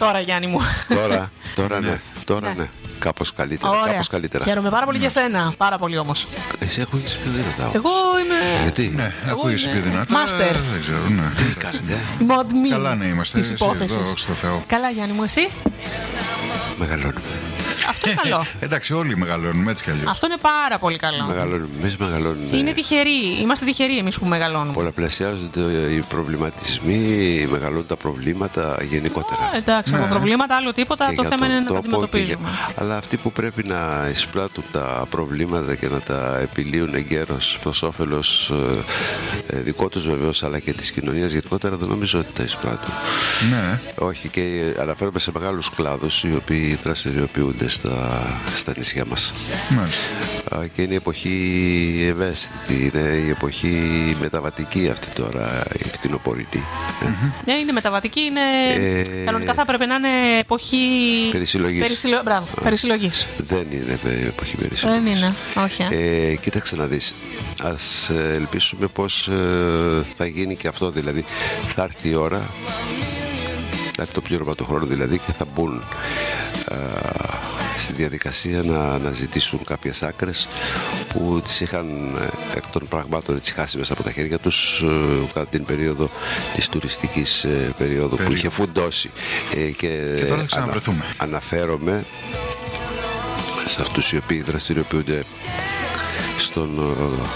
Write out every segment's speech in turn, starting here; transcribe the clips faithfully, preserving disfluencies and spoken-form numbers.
τώρα, Γιάννη μου. Τώρα, τώρα ναι. Τώρα Ναι. ναι. Κάπως καλύτερα. Ωραία. Κάπως καλύτερα. Χαίρομαι πάρα πολύ για σένα. Πάρα πολύ όμως. Εσύ ακούγεσαι πιο δυνατά. Εγώ είμαι. Γιατί? Ναι, Εγώ ακούγεσαι είμαι πιο δυνατά. master. Δεν ξέρω, ναι. Τι κάνετε? Είμαι ο admin Καλά να είμαστε, της εσύ υπόθεσης. εδώ, στο Θεό. Καλά, Γιάννη μου, εσύ. Μεγαλώνουμε. Αυτό είναι καλό. Εντάξει, όλοι μεγαλώνουμε έτσι κι αλλιώς. Αυτό είναι πάρα πολύ καλό. Μεγαλώνουμε. Εμείς μεγαλώνουμε. Είναι τυχεροί. Είμαστε τυχεροί εμείς που μεγαλώνουμε. Πολλαπλασιάζονται οι προβληματισμοί, μεγαλώνουν τα προβλήματα γενικότερα. Α, εντάξει, από προβλήματα άλλο τίποτα. Και Το για θέμα είναι τον να τα τόπο και για- αντιμετωπίζουμε. Αλλά αυτοί που πρέπει να εισπράττουν τα προβλήματα και να τα επιλύουν εγκαίρως προς όφελος ε, ε, δικό τους βεβαίως, αλλά και της κοινωνίας γενικότερα, δεν νομίζω ότι τα εισπράττουν. Ναι. Όχι, και αναφέρομαι σε μεγάλους κλάδους οι οποίοι δραστηριοποιούνται στα, στα νησιά μας. Μάλιστα. Α, Και είναι η εποχή ευαίσθητη, είναι η εποχή μεταβατική αυτή τώρα, η φθινοπορεινή. Ναι, είναι μεταβατική. Είναι... Ε, Κανονικά θα πρέπει να είναι εποχή. Περισυλλογής. Περισυλλο... Μπράβο, περισυλλογής. Δεν είναι ε, εποχή περισυλλογής. Δεν είναι. Όχι. ε. Ε, κοίταξε να δεις. Ας ε, ελπίσουμε πως ε, θα γίνει και αυτό, δηλαδή θα έρθει η ώρα, θα έρθει το πλήρωμα του χρόνου δηλαδή, και θα μπουν ε, στη διαδικασία να αναζητήσουν κάποιες άκρες που τις είχαν ε, εκ των πραγμάτων έτσι χάσει μέσα από τα χέρια τους ε, κατά την περίοδο της τουριστικής ε, περίοδου που είχε φουντώσει. Ε, και Και τώρα θα ξαναβρεθούμε. ανα, αναφέρομαι σε αυτούς οι οποίοι δραστηριοποιούνται στον, ε,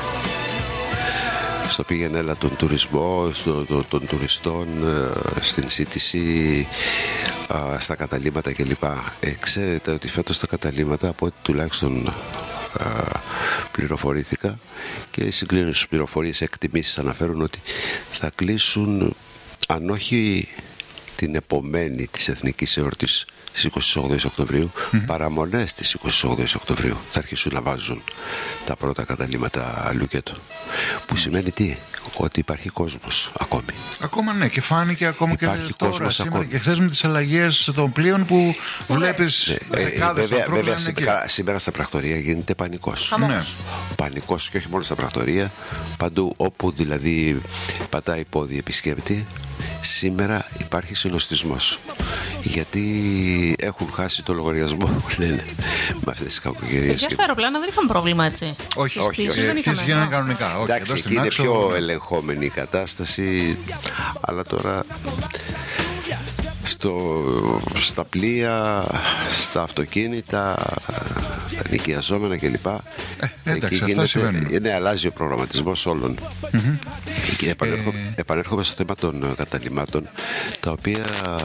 στο πήγαινε έλα τον τουρισμό, στο, το, των τουριστών, ε, στην σύντηση, ε, στα καταλύματα κλπ. Ε, ξέρετε ότι φέτος τα καταλύματα, από ό,τι τουλάχιστον ε, πληροφορήθηκα, και οι συγκλίνουσες πληροφορίες, εκτιμήσεις αναφέρουν ότι θα κλείσουν, αν όχι την επομένη της εθνικής εορτής στις είκοσι όγδοη Οκτωβρίου, mm-hmm. παραμονές της είκοσι όγδοη Οκτωβρίου θα αρχίσουν να βάζουν τα πρώτα καταλύματα λουκέτο. Που σημαίνει τι? Ότι υπάρχει κόσμος ακόμη. Ακόμα ναι, και φάνηκε ακόμα Υπάρχει και τώρα, κόσμος σήμερα ακόμη. και χθες με τις αλλαγές των πλοίων που βλέπεις Ε, δεκάδες βέβαια, ανθρώπους βέβαια να είναι εκεί. σήμερα, σήμερα στα πρακτορεία γίνεται πανικός. Ναι. Πανικός, και όχι μόνο στα πρακτορεία, παντού όπου δηλαδή πατάει πόδι επισκέπτη, σήμερα υπάρχει συνοστισμός. Γιατί έχουν χάσει το λογαριασμό που λένε με αυτές τις κακοκαιρίες. Για στα αεροπλάνα δεν είχαμε πρόβλημα, έτσι. Όχι, όχι, Στις όχι. δεν Τις είχαμε. γίνανε κανονικά. Όχι, Εντάξει, εδώ εκεί στην είναι Άξο, πιο ναι. ελεγχόμενη η κατάσταση, αλλά τώρα στο, στα πλοία, στα αυτοκίνητα, τα νοικιαζόμενα κλπ. Ε, εντάξει, αυτά συμβαίνουν. Είναι, αλλάζει ο προγραμματισμός όλων. Mm-hmm. Και επανέρχομαι, ε... επανέρχομαι στο θέμα των καταλυμάτων, τα οποία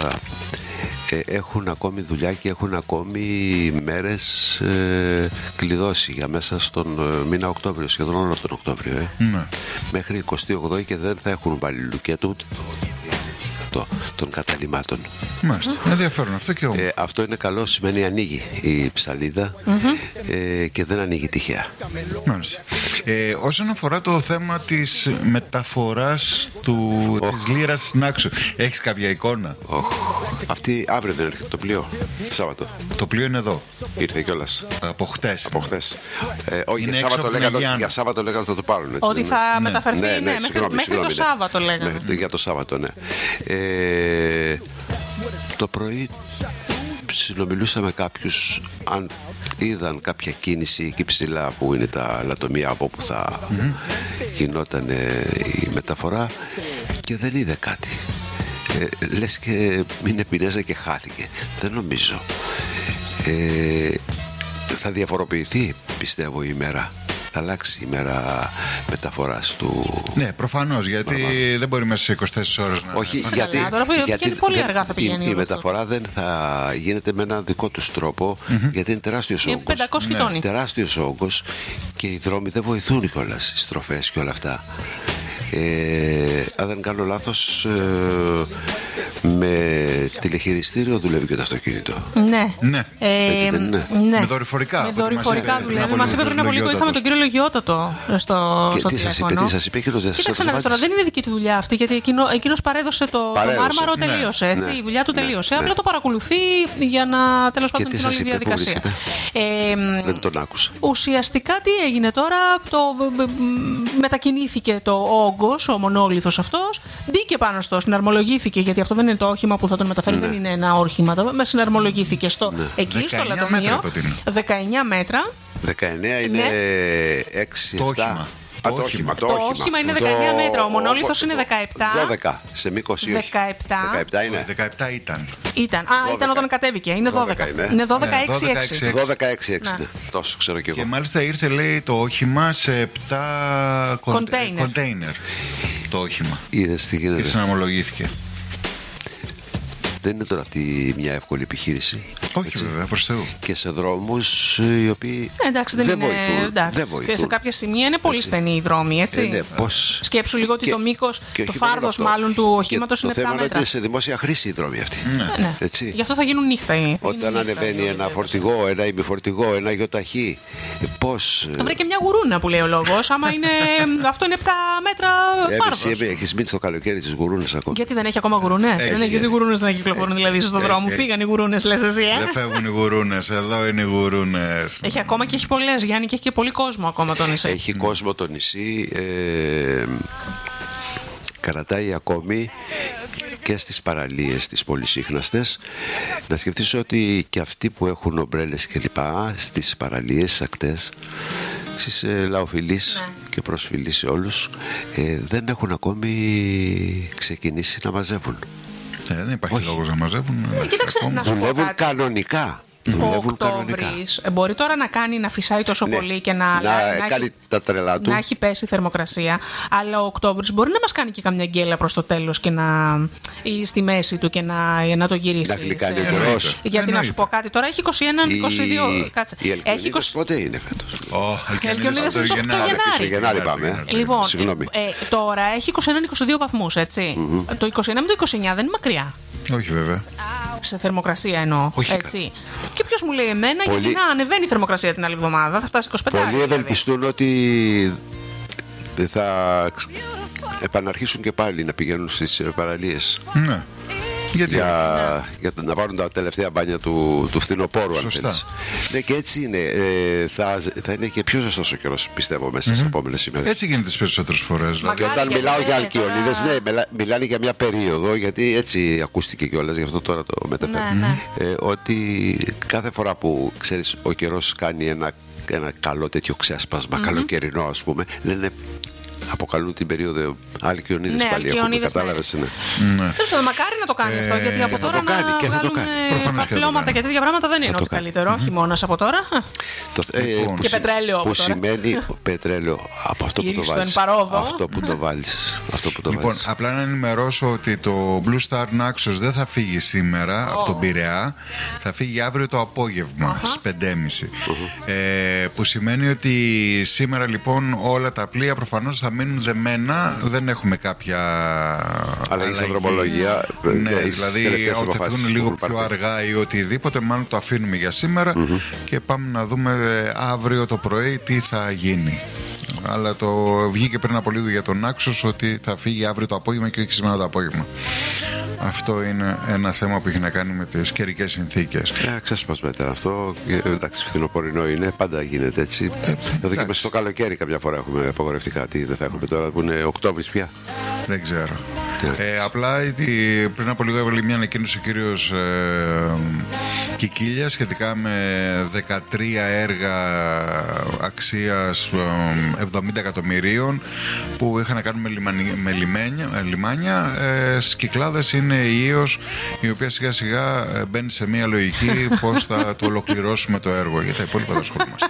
ε, έχουν ακόμη δουλειά και έχουν ακόμη μέρες ε, κλειδώσει για μέσα στον ε, μήνα Οκτώβριο, σχεδόν όλο τον Οκτώβριο. Ε. Ναι. Μέχρι εικοστή όγδοη, και δεν θα έχουν βάλει λουκέτο ούτε το, των καταλυμάτων. Μάλιστα, ενδιαφέρον αυτό και όμως. Ε, αυτό είναι καλό, σημαίνει ανοίγει η ψαλίδα mm-hmm. ε, και δεν ανοίγει τυχαία. Μάλιστα. Ε, όσον αφορά το θέμα της μεταφοράς του, Oh. της λίρας στην Άξο, έχεις κάποια εικόνα? Oh. Αυτή αύριο δεν έρχεται το πλοίο, Σάββατο. Το πλοίο είναι εδώ, Ήρθε κιόλας. από χτες. Από χθες. Ε, όχι, Είναι για έξω Σάββατο, από την λέγανε, Αγιάννα. για Σάββατο λέγανε θα το πάρουν. Έτσι, Ότι δεν θα είναι? μεταφερθεί, Ναι, ναι, ναι, μέχρι, συγγνώμη, μέχρι συγγνώμη, το ναι. Σάββατο λέγανε. Μέχρι- για το Σάββατο, ναι. Ε, το πρωί συνομιλούσα με κάποιους, αν είδαν κάποια κίνηση εκεί ψηλά που είναι τα λατομεία από όπου θα mm-hmm. γινόταν η μεταφορά, και δεν είδε κάτι. Ε, λες και είναι Πινέζα και χάθηκε. Δεν νομίζω. Ε, θα διαφοροποιηθεί, πιστεύω, η ημέρα. Θα αλλάξει η μέρα μεταφοράς του. Ναι, προφανώς, γιατί Παραπάνω. δεν μπορεί μέσα σε είκοσι τέσσερις ώρες να... Όχι, Καλά, γιατί, τώρα που γιατί πηγαίνει πολύ δεν- αργά θα πηγαίνει η, η όλο μεταφορά δεν θα γίνεται με έναν δικό τους τρόπο, mm-hmm. γιατί είναι τεράστιος Είναι όγκος. πεντακόσιοι τόνοι. Τεράστιος όγκος, και οι δρόμοι δεν βοηθούν κιόλας, οι στροφές και όλα αυτά. Ε, αν δεν κάνω λάθος, ε, με τηλεχειριστήριο δουλεύει και το αυτοκίνητο. Ναι. Ναι. Ε, Έτσι δεν είναι? ναι. Με δορυφορικά, Με από ό,τι μας δορυφορικά είπε πριν δουλεύει. από Μας λίγο είπε πριν από ο λίγο, είχαμε Λογιότατος. τον κύριο Λογιότατο στο, Και στο τι σας είπε, τηλέφωνο. τι σας είπε, εκείνος δεν σας Κοίταξε να δεις τώρα, απάντησε? δεν είναι δική του δουλειά αυτή, γιατί εκείνο, εκείνος παρέδωσε το, το Παρέδωσε. μάρμαρο, Ναι. τελείωσε. Έτσι, Ναι. η δουλειά του Ναι. τελείωσε. Ναι. Απλά το παρακολουθεί για να τέλος πάντων τι την όλη σας είπε, πού διαδικασία. βρίσκεται? Ε, Δεν τον άκουσα. Ουσιαστικά τι έγινε τώρα, το, μετακινήθηκε το όγκος, ο μονόλιθος αυτός, μπήκε πάνω στο, συναρμολογήθηκε, γιατί αυτό δεν είναι το όχημα που θα τον μεταφέρει, Ναι. δεν είναι ένα όχημα. Το- Με συναρμολογήθηκε στο, Ναι. εκεί στο δεκαεννιά Λατομείο. μέτρα είπα ότι είναι. δεκαεννιά μέτρα. δεκαεννιά είναι Ναι. έξι, Το επτά. όχημα. Α, Το το όχημα. όχημα. Το όχημα είναι δεκαεννιά μέτρα, ο μονόλιθος είναι δεκαεπτά. δώδεκα. Σε μήκος ή όχι. δεκαεπτά. δεκαεπτά είναι. δεκαεπτά ήταν. Ήταν. Α, δώδεκα. ήταν όταν κατέβηκε. Είναι δώδεκα. δώδεκα είναι. Είναι δώδεκα Ναι, έξι έξι. δώδεκα, δώδεκα έξι έξι Ναι. είναι. Τόσο ξέρω κι εγώ. Και μάλιστα ήρθε, λέει, το όχημα σε επτά Κοντέινερ. κοντέινερ. Το όχημα. Είδες τι Και γίνεται. συναμολογήθηκε. Δεν είναι τώρα αυτή μια εύκολη επιχείρηση. Όχι, έτσι. βέβαια, προς Θεού. Και σε δρόμους οι οποίοι Ε, εντάξει, δεν, είναι. βοηθούν. Εντάξει. Δεν Και βοηθούν. σε κάποια σημεία είναι πολύ στενοί οι δρόμοι, έτσι. Ε, ναι, πώς... Σκέψου λίγο ότι Και- το μήκος, και το όχι μόνο φάρδος αυτό. μάλλον του Και οχήματος είναι το επτά θέμα είναι μέτρα. ότι σε δημόσια χρήση οι δρόμοι αυτοί. Ε, ναι. Έτσι. Γι' αυτό θα γίνουν νύχτα. οι- Όταν είναι νύχτα, ανεβαίνει οι ένα οδηγίες. φορτηγό, ένα ημιφορτηγό, ένα γιοταχή, πώς... Θα βρει και μια γουρούνα που λέει ο λόγος. Άμα είναι. Αυτό είναι επτά μέτρα φάρδος. Εσύ έχεις μείνει στο καλοκαίρι τις γουρούνες ακόμα. Γιατί δεν έχει ακόμα γουρούνες. Έχει. Δεν έχει δει γουρούνες να κυκλοφορούν δηλαδή στον Έχει, δρόμο. έχει. Φύγαν οι γουρούνες, λες εσύ, ε. Δεν φεύγουν οι γουρούνες. Εδώ είναι οι γουρούνες. Έχει ακόμα και έχει πολλές, Γιάννη, και έχει και πολύ κόσμο ακόμα το νησί. Έχει κόσμο το νησί, ε, κρατάει ακόμη και στις παραλίες τις πολυσύχναστες. Να σκεφτείς ότι και αυτοί που έχουν ομπρέλες και λοιπά στις παραλίες, στις ακτές, στις ε, λαοφιλείς και προσφυλείς σε όλους, ε, δεν έχουν ακόμη ξεκινήσει να μαζεύουν. Ε, δεν υπάρχει Όχι. λόγος να μαζεύουν. εντάξει, κοίταξε, ακόμα. να σου πω Δουλεύουν κάτι. κανονικά. Ο Δουλεύουν κανονικά. Οκτώβρης μπορεί τώρα να κάνει να φυσάει τόσο Ναι. πολύ και να, Να να κάνει έχει, τα τρελά του. να έχει πέσει η θερμοκρασία. Αλλά ο Οκτώβρης μπορεί να μας κάνει και καμιά γκέλα προς το τέλος και να, ή στη μέση του και να, να το γυρίσει. Να γλυκάνει ο σε- καιρός. Γιατί να σου Εννοείται. πω κάτι, τώρα έχει είκοσι ένα είκοσι δύο. Κάτσε. Οι Έχει Ελκυονίδες είκοσι. πότε είναι φέτος? Ω, Αλκιονίδες Αλκιονίδες το είναι στο Γενάρη. Γενάρη. Στο Γενάρη πάμε, ε. Λοιπόν, Συγγνώμη. ε, ε, τώρα έχει είκοσι ένα είκοσι δύο βαθμούς, έτσι. Το είκοσι ένα με το είκοσι εννιά δεν είναι μακριά. Όχι, βέβαια. Σε θερμοκρασία εννοώ. Όχι, έτσι. Και ποιο μου λέει εμένα, Πολύ- γιατί να ανεβαίνει η θερμοκρασία την άλλη εβδομάδα, θα φτάσει είκοσι πέντε. Πολλοί δηλαδή. ευελπιστούν ότι θα ξ- επαναρχίσουν και πάλι να πηγαίνουν στις ε, παραλίες Ναι. Γιατί για, όχι. για να πάρουν τα τελευταία μπάνια του, του φθινοπόρου, αν Σωστά. θέλεις. Ναι, και έτσι είναι. Ε, θα, θα είναι και πιο ζεστός ο καιρός, πιστεύω, μέσα στις επόμενες ημέρες. Έτσι γίνεται τις περισσότερες φορές. δηλαδή. Και Μακάρι όταν και μιλάω ναι, για Αλκιονίδες, τώρα- ναι, μιλά- μιλάνε για μια περίοδο, γιατί έτσι ακούστηκε κιόλας, γι' αυτό τώρα το μεταφέρω. Ναι, ναι. Ε, ότι κάθε φορά που ξέρεις ο καιρός κάνει ένα, ένα καλό τέτοιο ξέσπασμα, καλοκαιρινό ας πούμε, λένε, αποκαλούν την περίοδο Αλκιονίδες Ναι, πάλι έχουμε, Αλκιονίδες κατάλαβες, ναι. Ναι. Τέλος πάντων, μακάρι να το κάνει αυτό, γιατί από θα τώρα το κάνει να και θα το βγάλουν κάνει. Προφανώς και θα το παπλώματα κάνει. και τέτοια πράγματα δεν είναι το ό,τι κάνει. καλύτερο. Χειμώνας από τώρα. Το, ε, Λοιπόν. που Και σι- πετρέλαιο από που τώρα. σημαίνει πετρέλαιο από αυτό που το Γυρίστο βάλεις. εν παρόδο. Αυτό που το βάλεις. Αυτό που το Λοιπόν, βάλεις. απλά να ενημερώσω ότι το Blue Star Naxos δεν θα φύγει σήμερα από τον Πειραιά. Θα φύγει αύριο το απόγευμα στις πέντε και μισή. Ε, που σημαίνει ότι σήμερα λοιπόν όλα τα πλοία προφανώς θα μείνουν δεμένα. Δεν έχουμε κάποια Αλλαγή στην δρομολογία. Ναι, Ναι, τις δηλαδή τελευταίες ότι αποφάσεις φύγουν που λίγο έχουν πιο πάρθει. αργά ή οτιδήποτε, μάλλον το αφήνουμε για σήμερα και πάμε να δούμε ε, αύριο το πρωί τι θα γίνει. Αλλά το βγήκε πριν από λίγο για τον Άξος ότι θα φύγει αύριο το απόγευμα και όχι σήμερα το απόγευμα. Αυτό είναι ένα θέμα που έχει να κάνει με τις καιρικές συνθήκες. Ε, ξέσπασμα ήταν αυτό. Ε, εντάξει, φθινοπορεινό είναι, πάντα γίνεται έτσι. Εδώ και εντάξει. μέσα στο καλοκαίρι κάποια φορά έχουμε απογορευτικά. Τι δεν θα έχουμε τώρα που είναι Οκτώβρης πια. Δεν ξέρω. Ε, απλά η- πριν από λίγο έβαλε μια ανακοίνωση ο κύριος ε, Κικίλια σχετικά με δεκατρία έργα αξίας ε, εβδομήντα εκατομμυρίων που είχαν να κάνουν με, λιμανι- με λιμένια, ε, λιμάνια. Ε, στις Κυκλάδες είναι η Ίος, η οποία σιγά σιγά ε, μπαίνει σε μια λογική πώς θα το ολοκληρώσουμε το έργο. Για τα υπόλοιπα δεν ασχολούμαστε.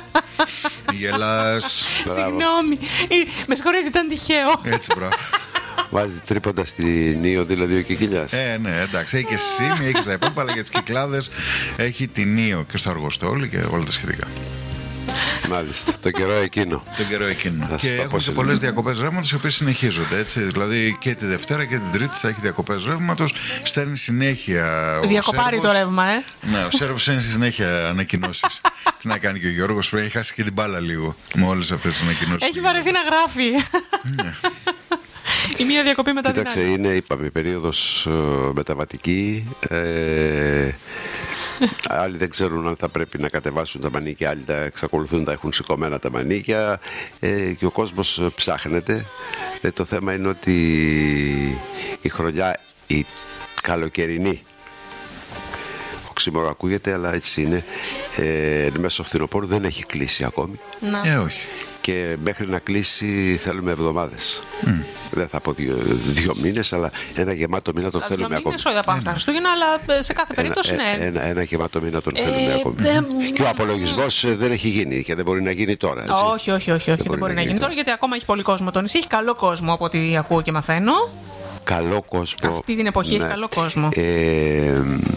Γελάς. Συγγνώμη. Ε, Με συγχωρείτε, ήταν τυχαίο. Έτσι, μπράβο. Βάζει τρίποντα στην Ήο, δηλαδή ο Κικίλιας. Ε, ναι, εντάξει. Έχει και Σίμη, έχει τα υπόλοιπα, αλλά για τις Κυκλάδες έχει την Ήο και στο Αργοστόλι και όλα τα σχετικά. Μάλιστα, το καιρό εκείνο. Τον καιρό εκείνο. Θα Και σας τα πω έχουμε και σε πολλές λίγο. διακοπές ρεύματος οι οποίες συνεχίζονται. Έτσι. Δηλαδή και τη Δευτέρα και την Τρίτη θα έχει διακοπές ρεύματος. Στέλνει συνέχεια. ο Διακοπάρει Σέρβος. το ρεύμα, ε. Ναι, ο Σέρβος είναι συνέχεια ανακοινώσεις. Τι να κάνει και ο Γιώργος, πρέπει να έχει χάσει και την μπάλα λίγο με όλες αυτές τις ανακοινώσεις. Έχει βαρεθεί να γράφει. Η μία διακοπή μετά την Κοίταξε, άλλη. είναι, είπαμε, περίοδος ε, μεταβατική. Ε, άλλοι δεν ξέρουν αν θα πρέπει να κατεβάσουν τα μανίκια, άλλοι τα εξακολουθούν να τα έχουν σηκωμένα τα μανίκια. Ε, και ο κόσμος ε, ψάχνεται. Ε, το θέμα είναι ότι η χρονιά, η καλοκαιρινή, οξύμορο ακούγεται, αλλά έτσι είναι. Ε, μέσα στο φθινοπόρο δεν έχει κλείσει ακόμη. Να. Ε, όχι. Και μέχρι να κλείσει θέλουμε εβδομάδες. Mm. Δεν θα πω δύο, δύο μήνες, αλλά ένα γεμάτο μήνα τον θέλουμε δύο ακόμη. Μήνες, όχι, θα πάμε στα Χριστούγεννα, αλλά σε κάθε περίπτωση ένα, ναι. Ένα, ένα γεμάτο μήνα τον θέλουμε ε, ακόμη. Ε, και ο απολογισμός δεν έχει γίνει και δεν μπορεί να γίνει τώρα. Έτσι. Όχι, όχι, όχι, όχι, δεν, δεν μπορεί, μπορεί να, να γίνει τώρα, τώρα, γιατί ακόμα έχει πολύ κόσμο το νησί. Έχει καλό κόσμο από ό,τι ακούω και μαθαίνω. Καλό κόσμο. Αυτή την εποχή ναι. έχει καλό κόσμο. Ε,